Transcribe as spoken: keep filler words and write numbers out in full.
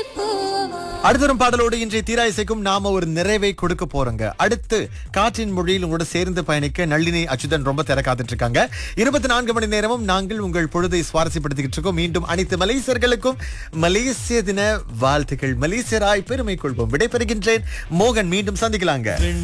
அடுத்தரும் பாடலோடு இன்றைய தீராயிசைக்கும் நாம ஒரு நிறைவை கொடுக்க போறோங்க. அடுத்து காற்றின் மொழியில் உங்களோட சேர்ந்து பயணிக்க நளினி அச்சுதன் ரொம்ப திற காத்துட்டு இருக்காங்க. இருபத்தி நான்கு மணி நேரமும் நாங்கள் உங்கள் பொழுதை சுவாரஸ்யப்படுத்திக்கிட்டு இருக்கோம். மீண்டும் அனைத்து மலேசியர்களுக்கும் மலேசிய தின வாழ்த்துக்கள். மலேசியராய் பெருமை கொள்வோம். விடைபெறுகின்றேன் மோகன். மீண்டும் சந்திக்கலாங்க.